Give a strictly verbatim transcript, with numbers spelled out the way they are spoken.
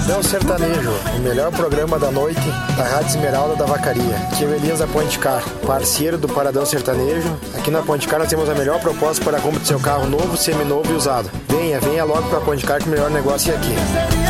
Paradão Sertanejo, o melhor programa da noite da Rádio Esmeralda da Vacaria. Aqui é o Elias da Ponte Car, parceiro do Paradão Sertanejo. Aqui na Ponte Car nós temos a melhor proposta para a compra do seu carro novo, seminovo e usado. Venha, venha logo para a Ponte Car que o melhor negócio é aqui.